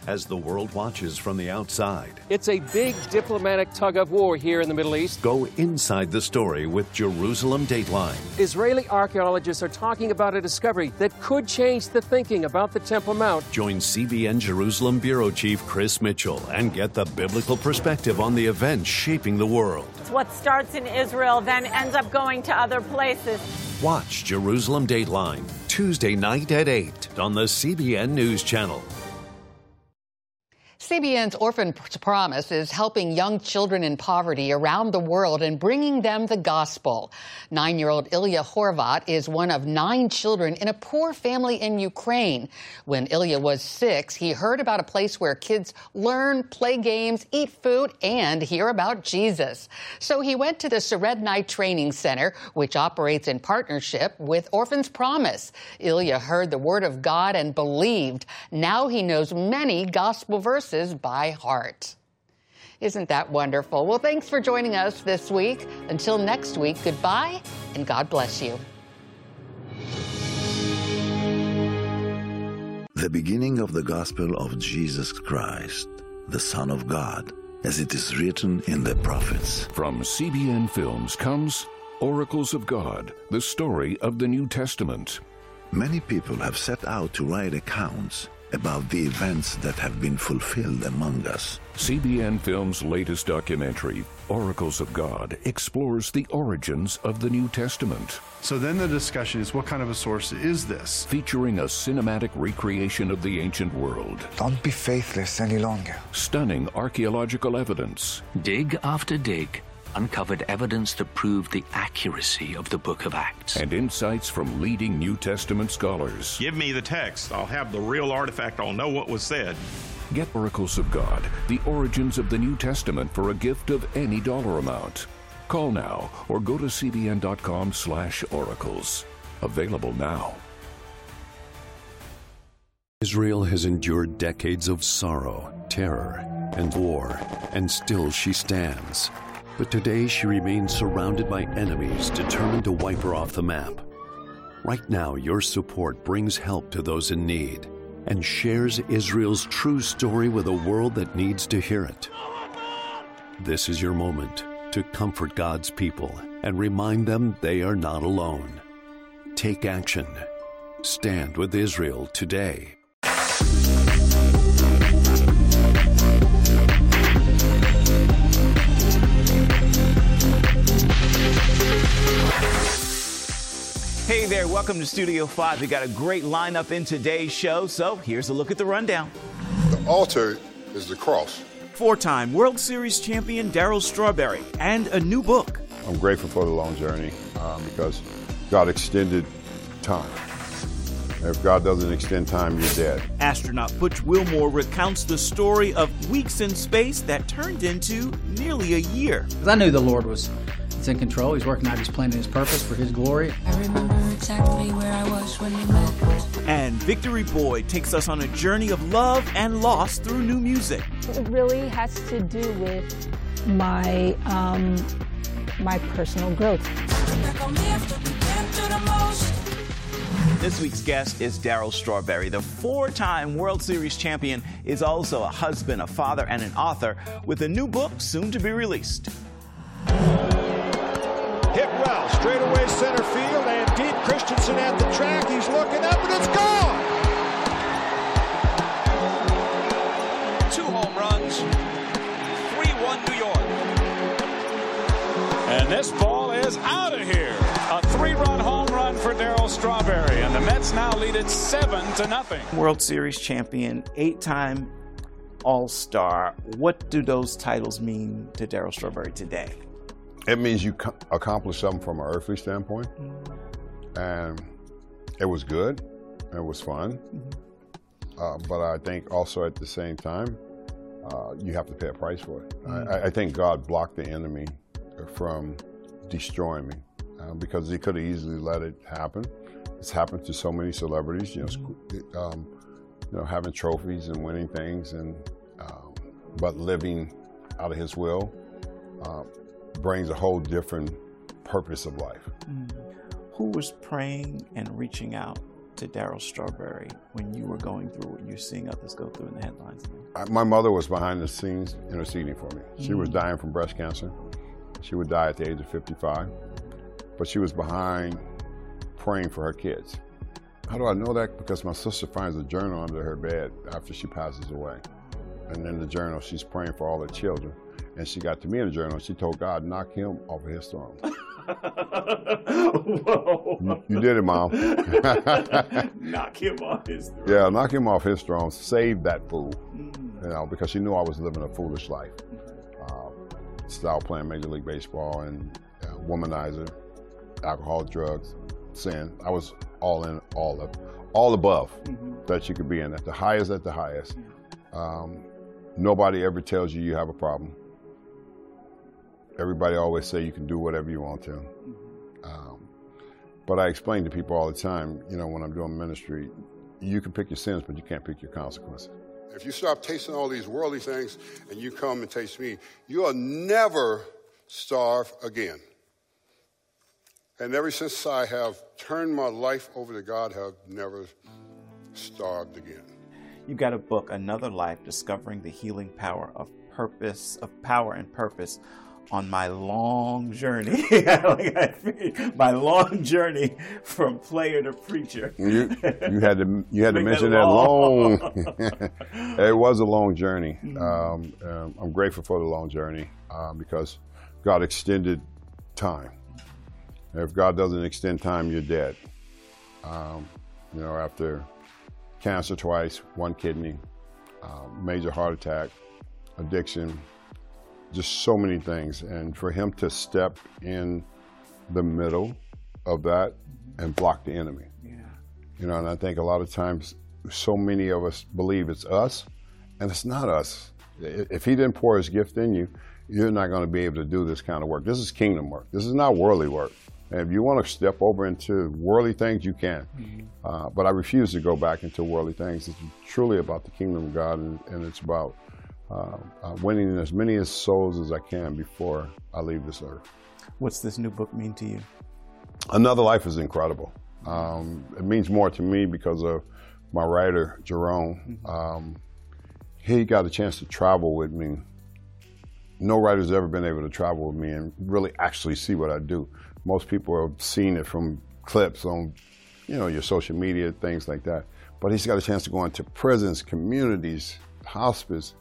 as the world watches from the outside. It's a big diplomatic tug of war here in the Middle East. Go inside the story with Jerusalem Dateline. Israeli archaeologists are talking about a discovery that could change the thinking about the Temple Mount. Join CBN Jerusalem Bureau Chief Chris Mitchell and get the biblical perspective on the events shaping the world. What starts in Israel then ends up going to other places. Watch Jerusalem Dateline Tuesday night at 8 on the CBN News Channel. CBN's Orphan Promise is helping young children in poverty around the world and bringing them the gospel. 9-year-old Ilya Horvat is one of 9 children in a poor family in Ukraine. When Ilya was 6, he heard about a place where kids learn, play games, eat food, and hear about Jesus. So he went to the Serednai Training Center, which operates in partnership with Orphan's Promise. Ilya heard the word of God and believed. Now he knows many gospel verses by heart. Isn't that wonderful? Well, thanks for joining us this week. Until next week, goodbye and God bless you. The beginning of the gospel of Jesus Christ, the Son of God, as it is written in the prophets. From CBN Films comes Oracles of God, the story of the New Testament. Many people have set out to write accounts about the events that have been fulfilled among us. CBN Films' latest documentary, Oracles of God, explores the origins of the New Testament. So then the discussion is, what kind of a source is this? Featuring a cinematic recreation of the ancient world. Don't be faithless any longer. Stunning archaeological evidence. Dig after dig uncovered evidence that proved the accuracy of the Book of Acts. And insights from leading New Testament scholars. Give me the text. I'll have the real artifact. I'll know what was said. Get Oracles of God, the origins of the New Testament for a gift of any dollar amount. Call now or go to cbn.com/oracles. Available now. Israel has endured decades of sorrow, terror, and war, and still she stands. But today she remains surrounded by enemies determined to wipe her off the map. Right now, your support brings help to those in need and shares Israel's true story with a world that needs to hear it. This is your moment to comfort God's people and remind them they are not alone. Take action. Stand with Israel today. Hey there, welcome to Studio 5. We got a great lineup in today's show, so here's a look at the rundown. The altar is the cross. 4-time World Series champion Darryl Strawberry and a new book. I'm grateful for the long journey because God extended time. If God doesn't extend time, you're dead. Astronaut Butch Wilmore recounts the story of weeks in space that turned into nearly a year. I knew the Lord was in control. He's working out his plan and his purpose for his glory. I remember exactly where I was when we met. And Victory Boy takes us on a journey of love and loss through new music. It really has to do with my my personal growth. This week's guest is Darryl Strawberry. The 4-time World Series champion is also a husband, a father, and an author with a new book soon to be released. Hit well, straight away center field, and Dean Christensen at the track. He's looking up, and it's gone! 2 home runs, 3-1 New York. And this ball is out of here. A 3-run home run for Darryl Strawberry, and the Mets now lead it 7-0. World Series champion, 8-time All-Star. What do those titles mean to Darryl Strawberry today? It means you accomplished something from an earthly standpoint, and it was good, it was fun, but I think also at the same time, you have to pay a price for it. I think God blocked the enemy from destroying me because he could have easily let it happen. It's happened to so many celebrities, having trophies and winning things, and but living out of his will. Brings a whole different purpose of life. Who was praying and reaching out to Darryl Strawberry when you were going through what you're seeing others go through in the headlines now? My mother was behind the scenes interceding for me. She was dying from breast cancer. She would die at the age of 55, but she was behind praying for her kids. How do I know that? Because my sister finds a journal under her bed after she passes away. And in the journal, she's praying for all her children. And she got to me in the journal, and she told God, knock him off of his throne. Whoa. You did it, Mom. Knock him off his throne. Yeah, knock him off his throne. Save that fool. You know, because she knew I was living a foolish life. Style playing Major League Baseball and womanizer, alcohol, drugs, sin. I was all in, all above that you could be in, at the highest. Nobody ever tells you you have a problem. Everybody always say you can do whatever you want to. But I explain to people all the time, you know, when I'm doing ministry, you can pick your sins, but you can't pick your consequences. If you stop tasting all these worldly things and you come and taste me, you'll never starve again. And ever since I have turned my life over to God, I have never starved again. You got a book, Another Life, Discovering the Healing Power of Purpose, of Power and Purpose on my long journey. My long journey from player to preacher. You had to mention that long. It was a long journey. I'm grateful for the long journey because God extended time. If God doesn't extend time, you're dead. You know, after cancer twice, one kidney, major heart attack, addiction, just so many things. And for him to step in the middle of that and block the enemy. Yeah. You know, and I think a lot of times so many of us believe it's us, and it's not us. If he didn't pour his gift in you, you're not going to be able to do this kind of work. This is kingdom work. This is not worldly work. And if you want to step over into worldly things, you can. But I refuse to go back into worldly things. It's truly about the kingdom of God, and it's about winning as many souls as I can before I leave this earth. What's this new book mean to you? Another Life is incredible. It means more to me because of my writer, Jerome. He got a chance to travel with me. No writer's ever been able to travel with me and really actually see what I do. Most people have seen it from clips on, you know, your social media, things like that. But he's got a chance to go into prisons, communities, hospice,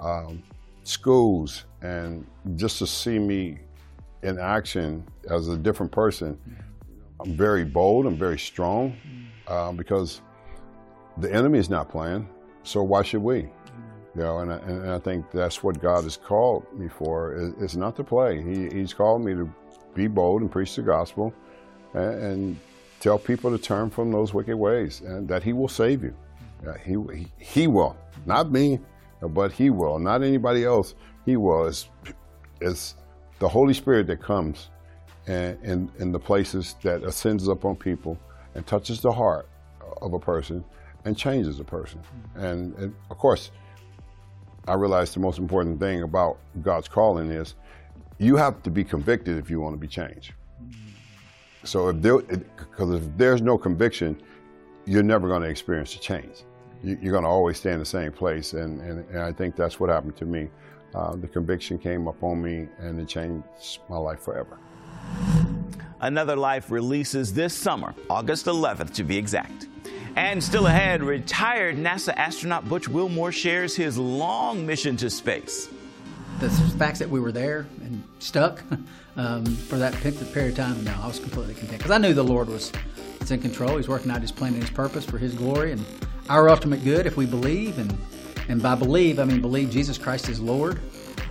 schools, and just to see me in action as a different person. I'm very bold, I'm very strong, because the enemy is not playing, so why should we? You know, and I think that's what God has called me for, is not to play. He's called me to be bold and preach the gospel and tell people to turn from those wicked ways, and that he will save you. He will, not me, but he will, not anybody else. He will. It's the Holy Spirit that comes in the places that ascends up on people and touches the heart of a person and changes a person. And of course, I realize the most important thing about God's calling is you have to be convicted if you want to be changed. So if there's no conviction, you're never going to experience a change. You're going to always stay in the same place. And I think that's what happened to me. The conviction came upon me and it changed my life forever. Another Life releases this summer, August 11th to be exact. And still ahead, retired NASA astronaut Butch Wilmore shares his long mission to space. The facts that we were there and stuck for that period of time, no, I was completely content. Because I knew the Lord was in control. He's working out his plan and his purpose for his glory and our ultimate good if we believe. And by believe, I mean believe Jesus Christ is Lord.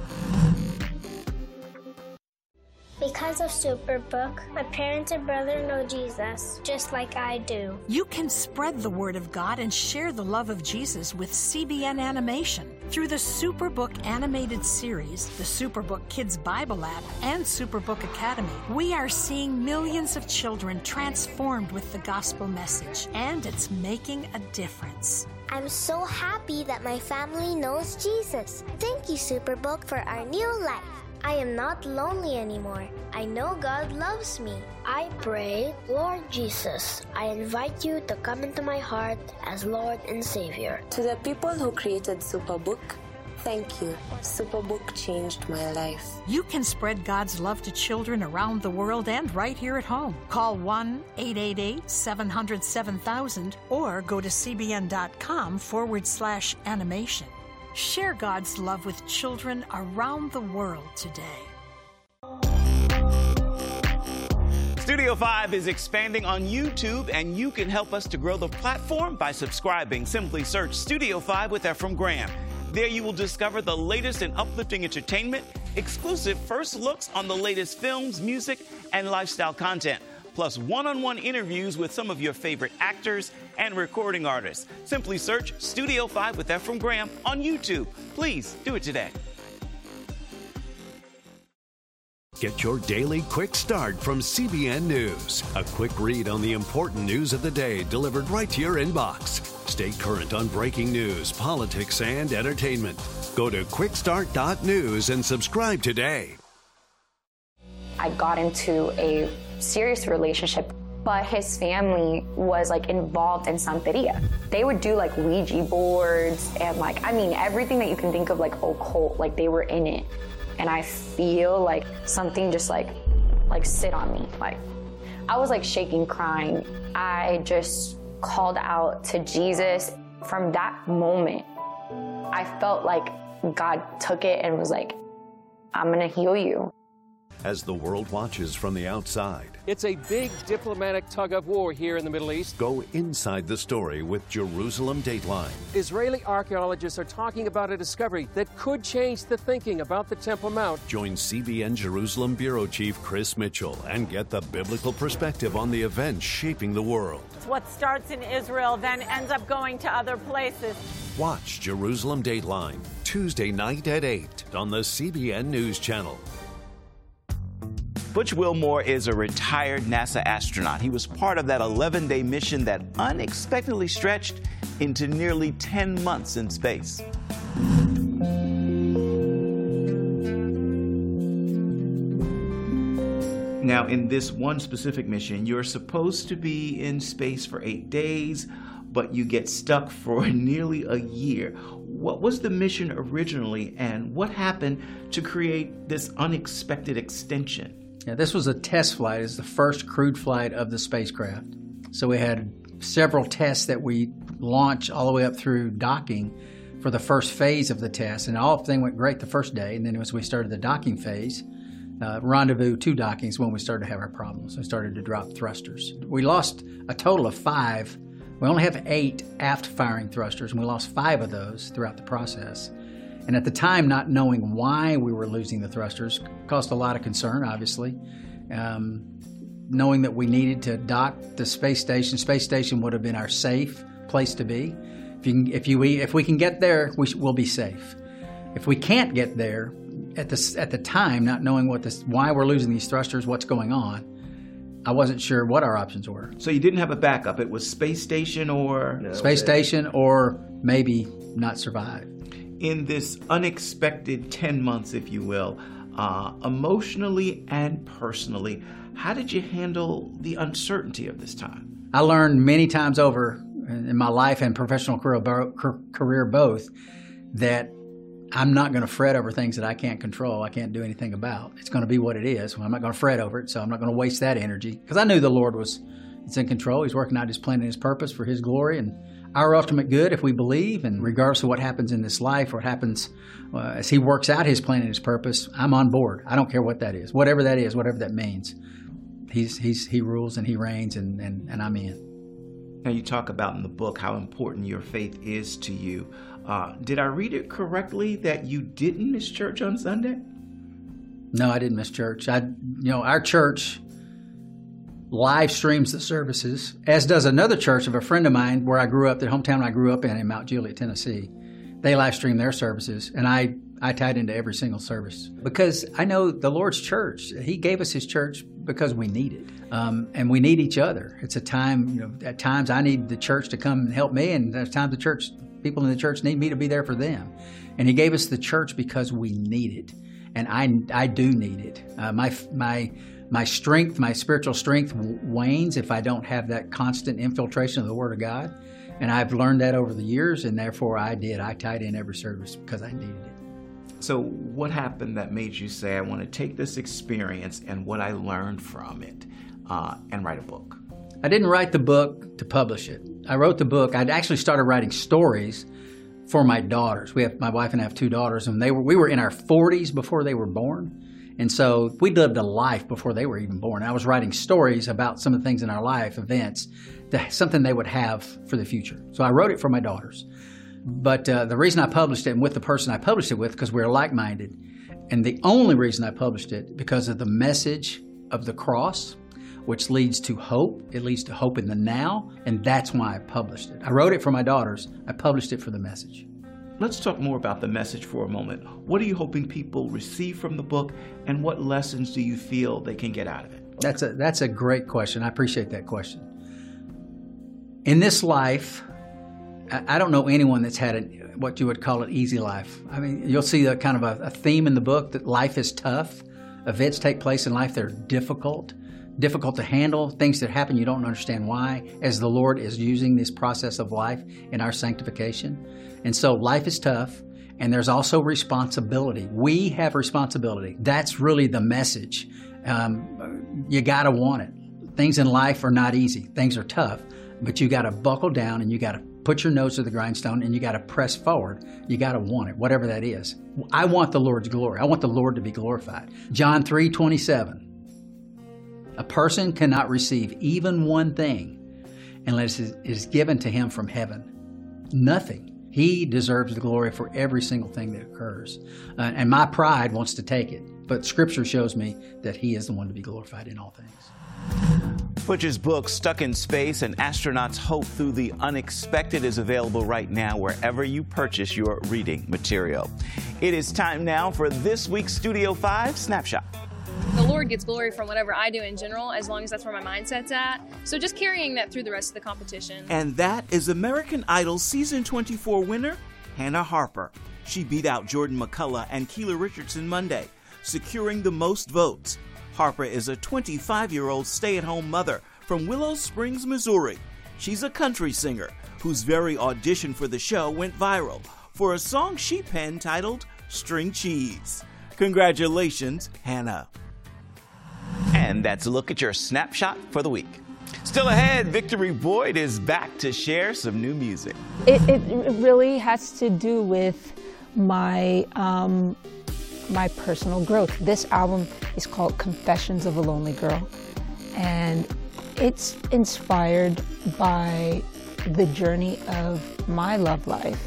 Because of Superbook, my parents and brother know Jesus just like I do. You can spread the word of God and share the love of Jesus with CBN Animation. Through the Superbook animated series, the Superbook Kids Bible app, and Superbook Academy, we are seeing millions of children transformed with the gospel message, and it's making a difference. I'm so happy that my family knows Jesus. Thank you, Superbook, for our new life. I am not lonely anymore. I know God loves me. I pray, Lord Jesus, I invite you to come into my heart as Lord and Savior. To the people who created Superbook, thank you. Superbook changed my life. You can spread God's love to children around the world and right here at home. Call 1-888-700-7000 or go to cbn.com/animation. Share God's love with children around the world today. Studio 5 is expanding on YouTube, and you can help us to grow the platform by subscribing. Simply search Studio 5 with Efrem Graham. There you will discover the latest in uplifting entertainment, exclusive first looks on the latest films, music, and lifestyle content, plus one-on-one interviews with some of your favorite actors and recording artists. Simply search Studio 5 with Efrem Graham on YouTube. Please do it today. Get your daily quick start from CBN News. A quick read on the important news of the day delivered right to your inbox. Stay current on breaking news, politics, and entertainment. Go to quickstart.news and subscribe today. I got into a serious relationship, but his family was involved in Santeria. They would do Ouija boards and everything that you can think of occult, they were in it. And I feel something just sit on me. I was shaking, crying. I just called out to Jesus. From that moment, I felt like God took it and was like, I'm gonna heal you. As the world watches from the outside, it's a big diplomatic tug of war here in the Middle East. Go inside the story with Jerusalem Dateline. Israeli archaeologists are talking about a discovery that could change the thinking about the Temple Mount. Join CBN Jerusalem Bureau Chief Chris Mitchell and get the biblical perspective on the events shaping the world. What starts in Israel then ends up going to other places. Watch Jerusalem Dateline Tuesday night at 8 on the CBN News Channel. Butch Wilmore is a retired NASA astronaut. He was part of that 11-day mission that unexpectedly stretched into nearly 10 months in space. Now, in this one specific mission, you're supposed to be in space for 8 days, but you get stuck for nearly a year. What was the mission originally, and what happened to create this unexpected extension? Yeah, this was a test flight. It's the first crewed flight of the spacecraft. So we had several tests that we launched all the way up through docking for the first phase of the test. And everything went great the first day. And then as we started the docking phase, rendezvous 2 dockings, when we started to have our problems. We started to drop thrusters. We lost a total of 5. We only have 8 aft firing thrusters, and we lost 5 of those throughout the process. And at the time, not knowing why we were losing the thrusters caused a lot of concern, obviously. Knowing that we needed to dock the space station would have been our safe place to be. If we can get there, we'll be safe. If we can't get there, at the time, not knowing why we're losing these thrusters, what's going on, I wasn't sure what our options were. So you didn't have a backup. It was space station or... Space station or maybe not survive. In this unexpected 10 months, if you will, emotionally and personally, how did you handle the uncertainty of this time? I learned many times over in my life and professional career both that I'm not going to fret over things that I can't control, I can't do anything about. It's going to be what it is. I'm not going to fret over it, so I'm not going to waste that energy. Because I knew the Lord was in control. He's working out His plan and His purpose for His glory and our ultimate good if we believe. And regardless of what happens in this life, what happens as He works out His plan and His purpose, I'm on board. I don't care what that is, whatever that means. He rules and He reigns, and I'm in. Now you talk about in the book how important your faith is to you. Did I read it correctly that you didn't miss church on Sunday? No, I didn't miss church. Our church live streams the services, as does another church of a friend of mine where I grew up, the hometown I grew up in Mount Juliet, Tennessee. They live stream their services, and I tied into every single service because I know the Lord's church. He gave us His church because we need it, and we need each other. It's a time, at times I need the church to come and help me, and there's times people in the church need me to be there for them. And He gave us the church because we need it. and I do need it. My strength, my spiritual strength wanes if I don't have that constant infiltration of the Word of God. And I've learned that over the years, and therefore I tied in every service because I needed it. So what happened that made you say, I want to take this experience and what I learned from it and write a book? I didn't write the book to publish it. I wrote the book. I'd actually started writing stories for my daughters. My wife and I have 2 daughters, and we were in our 40s before they were born. And so we lived a life before they were even born. I was writing stories about some of the things in our life, events, something they would have for the future. So I wrote it for my daughters. But the reason I published it, and with the person I published it with, because we're like-minded, and the only reason I published it, because of the message of the cross, which leads to hope. It leads to hope in the now, and that's why I published it. I wrote it for my daughters. I published it for the message. Let's talk more about the message for a moment. What are you hoping people receive from the book, and what lessons do you feel they can get out of it? That's a great question. I appreciate that question. In this life, I don't know anyone that's had what you would call an easy life. I mean, you'll see a kind of a theme in the book that life is tough. Events take place in life that are difficult to handle, things that happen you don't understand why, as the Lord is using this process of life in our sanctification. And so life is tough, and there's also responsibility. We have responsibility. That's really the message. You got to want it. Things in life are not easy. Things are tough, but you got to buckle down, and you got to put your nose to the grindstone, and you got to press forward. You got to want it, whatever that is. I want the Lord's glory. I want the Lord to be glorified. John 3:27. A person cannot receive even one thing unless it is given to him from heaven. Nothing. He deserves the glory for every single thing that occurs. And my pride wants to take it. But Scripture shows me that He is the one to be glorified in all things. Butch's book, Stuck in Space, An Astronaut's Hope Through the Unexpected, is available right now wherever you purchase your reading material. It is time now for this week's Studio 5 Snapshot. The Lord gets glory from whatever I do in general, as long as that's where my mindset's at. So just carrying that through the rest of the competition. And that is American Idol Season 24 winner, Hannah Harper. She beat out Jordan McCullough and Keela Richardson Monday, securing the most votes. Harper is a 25-year-old stay-at-home mother from Willow Springs, Missouri. She's a country singer whose very audition for the show went viral for a song she penned titled String Cheese. Congratulations, Hannah. And that's a look at your snapshot for the week. Still ahead, Victory Boyd is back to share some new music. It really has to do with my my personal growth. This album is called Confessions of a Lonely Girl, and it's inspired by the journey of my love life.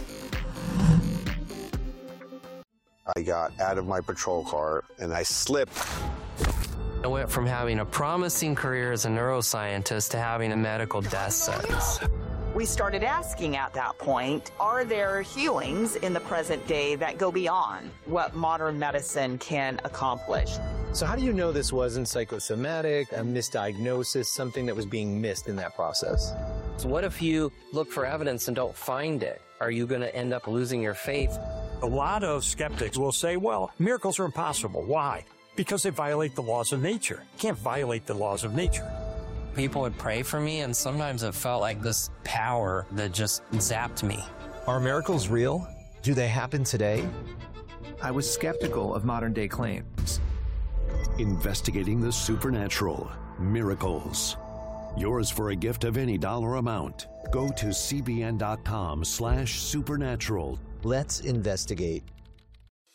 I got out of my patrol car and I slipped. I went from having a promising career as a neuroscientist to having a medical death sentence. We started asking at that point, are there healings in the present day that go beyond what modern medicine can accomplish? So how do you know this wasn't psychosomatic, a misdiagnosis, something that was being missed in that process? So what if you look for evidence and don't find it? Are you going to end up losing your faith? A lot of skeptics will say, well, miracles are impossible. Why? Because they violate the laws of nature. You can't violate the laws of nature. People would pray for me, and sometimes it felt like this power that just zapped me. Are miracles real? Do they happen today? I was skeptical of modern-day claims. Investigating the supernatural. Miracles. Yours for a gift of any dollar amount. Go to cbn.com/supernatural. Let's investigate